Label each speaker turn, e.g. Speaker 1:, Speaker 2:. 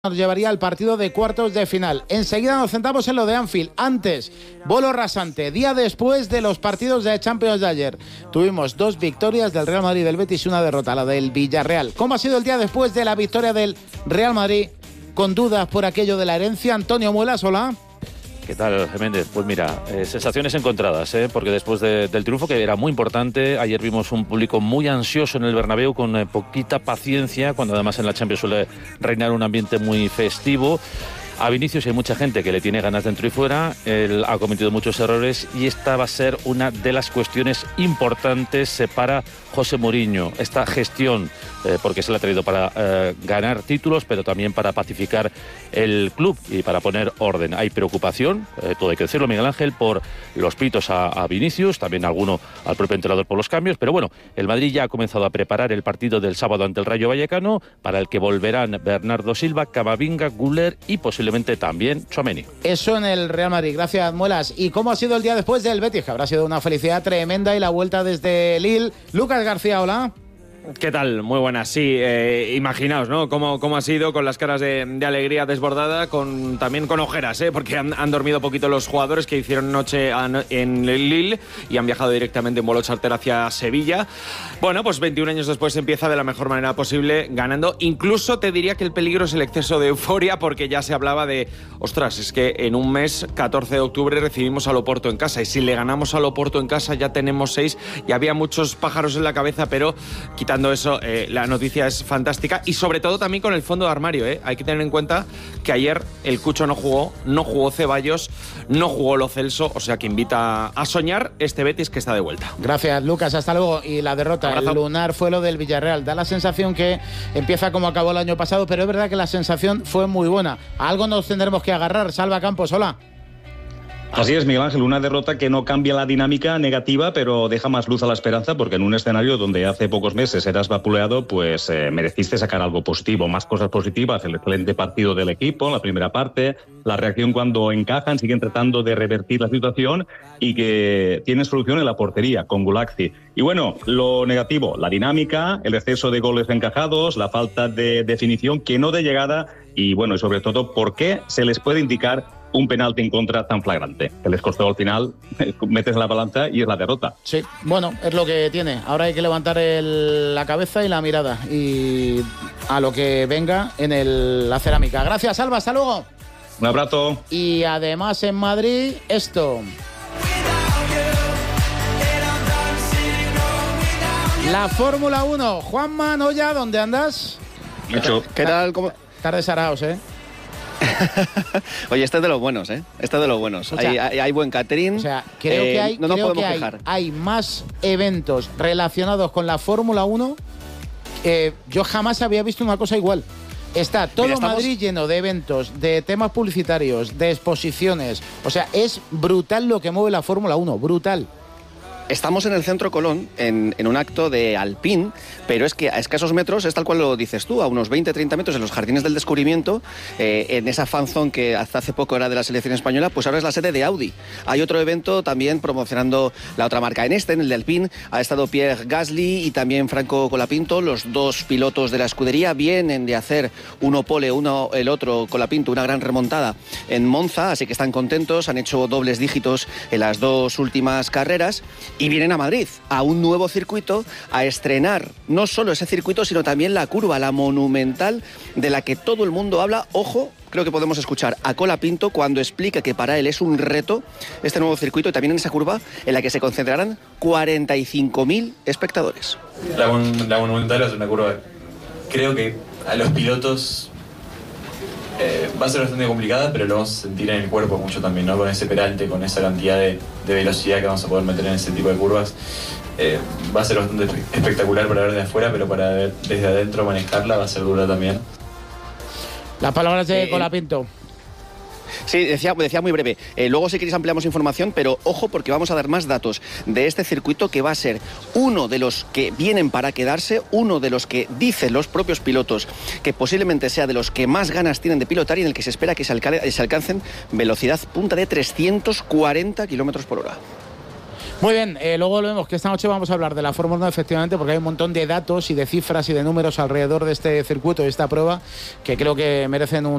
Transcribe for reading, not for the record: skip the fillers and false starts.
Speaker 1: Nos llevaría al partido de cuartos de final. Enseguida nos centramos en lo de Anfield. Antes, bolo rasante. Día después de los partidos de Champions de ayer. Tuvimos 2 victorias del Real Madrid y del Betis y una derrota, la del Villarreal. ¿Cómo ha sido el día después de la victoria del Real Madrid? Con dudas por aquello de la herencia. Antonio Muelas, hola.
Speaker 2: ¿Qué tal, Méndez? Pues mira, sensaciones encontradas, porque después del triunfo, que era muy importante, ayer vimos un público muy ansioso en el Bernabéu, con poquita paciencia, cuando además en la Champions suele reinar un ambiente muy festivo. A Vinicius hay mucha gente que le tiene ganas dentro y fuera, él ha cometido muchos errores y esta va a ser una de las cuestiones importantes para José Mourinho, esta gestión, porque se le ha traído para ganar títulos, pero también para pacificar el club y para poner orden. Hay preocupación, todo hay que decirlo, Miguel Ángel, por los pitos a Vinicius, también alguno al propio entrenador por los cambios, pero bueno, el Madrid ya ha comenzado a preparar el partido del sábado ante el Rayo Vallecano, para el que volverán Bernardo Silva, Camavinga, Güler y posiblemente también Tchouaméni.
Speaker 1: Eso en el Real Madrid. Gracias, Muelas. ¿Y cómo ha sido el día después del Betis? Que habrá sido una felicidad tremenda y la vuelta desde Lille. Lucas García, hola.
Speaker 3: ¿Qué tal? Muy buenas, sí. Imaginaos, ¿no? Cómo ha sido, con las caras de alegría desbordada, también con ojeras, porque han dormido poquito los jugadores que hicieron noche en Lille y han viajado directamente en vuelo charter hacia Sevilla. Bueno, pues 21 años después empieza de la mejor manera posible, ganando. Incluso te diría que el peligro es el exceso de euforia, porque ya se hablaba de, ostras, es que en un mes, 14 de octubre, recibimos al Oporto en casa, y si le ganamos al Oporto en casa ya tenemos 6, y había muchos pájaros en la cabeza, pero quitando eso, la noticia es fantástica, y sobre todo también con el fondo de armario, Hay que tener en cuenta que ayer el Cucho no jugó Ceballos, no jugó Lo Celso, o sea que invita a soñar este Betis que está de vuelta.
Speaker 1: Gracias, Lucas, hasta luego. Y la derrota,
Speaker 3: abrazo.
Speaker 1: El lunar fue lo del Villarreal. Da la sensación que empieza como acabó el año pasado, pero es verdad que la sensación fue muy buena. A algo nos tendremos que agarrar. Salva Campos, hola.
Speaker 4: Así es, Miguel Ángel, una derrota que no cambia la dinámica negativa, pero deja más luz a la esperanza, porque en un escenario donde hace pocos meses eras vapuleado, pues mereciste sacar algo positivo, más cosas positivas, el excelente partido del equipo en la primera parte, la reacción cuando encajan, siguen tratando de revertir la situación y que tienen solución en la portería con Gulaxi. Y bueno, lo negativo, la dinámica, el exceso de goles encajados, la falta de definición, que no de llegada, y bueno, y sobre todo, ¿por qué se les puede indicar un penalti en contra tan flagrante? Que les costó al final, metes la balanza y es la derrota.
Speaker 1: Sí, bueno, es lo que tiene. Ahora hay que levantar la cabeza y la mirada y a lo que venga en la cerámica. Gracias, Alba, hasta luego.
Speaker 4: Un abrazo.
Speaker 1: Y además en Madrid, esto. La Fórmula 1. Juanma Noya, ¿dónde andas?
Speaker 5: ¿Qué tal? ¿Cómo?
Speaker 1: Tardes araos,
Speaker 5: Oye, este es de los buenos, Este es de los buenos. O sea, hay buen catering.
Speaker 1: O sea, creo que hay,
Speaker 5: no nos podemos quejar.
Speaker 1: Hay más eventos relacionados con la Fórmula 1. Yo jamás había visto una cosa igual. Está todo Madrid lleno de eventos, de temas publicitarios, de exposiciones. O sea, es brutal lo que mueve la Fórmula 1, brutal.
Speaker 5: Estamos en el centro Colón, en un acto de Alpine, pero es que a escasos metros, es tal cual lo dices tú, a unos 20-30 metros en los Jardines del Descubrimiento, en esa fanzone que hasta hace poco era de la selección española, pues ahora es la sede de Audi. Hay otro evento también promocionando la otra marca. En el de Alpine, ha estado Pierre Gasly y también Franco Colapinto, los 2 pilotos de la escudería. Vienen de hacer uno pole, el otro Colapinto, una gran remontada en Monza, así que están contentos, han hecho dobles dígitos en las 2 últimas carreras. Y vienen a Madrid, a un nuevo circuito, a estrenar no solo ese circuito, sino también la curva, la monumental, de la que todo el mundo habla. Ojo, creo que podemos escuchar a Colapinto cuando explica que para él es un reto este nuevo circuito, y también en esa curva en la que se concentrarán 45.000 espectadores.
Speaker 6: La monumental es una curva, creo que a los pilotos va a ser bastante complicada, pero lo vamos a sentir en el cuerpo mucho también, ¿no? Con ese peralte, con esa cantidad de velocidad que vamos a poder meter en ese tipo de curvas. Va a ser bastante espectacular para ver de afuera, pero para ver desde adentro manejarla va a ser dura también.
Speaker 1: Las palabras de Colapinto.
Speaker 5: Sí, decía muy breve. Luego si queréis ampliamos información, pero ojo, porque vamos a dar más datos de este circuito, que va a ser uno de los que vienen para quedarse, uno de los que dicen los propios pilotos que posiblemente sea de los que más ganas tienen de pilotar, y en el que se espera que se alcancen velocidad punta de 340 km/h.
Speaker 1: Muy bien, luego lo vemos que esta noche vamos a hablar de la Fórmula 1 efectivamente, porque hay un montón de datos y de cifras y de números alrededor de este circuito y esta prueba que creo que merecen un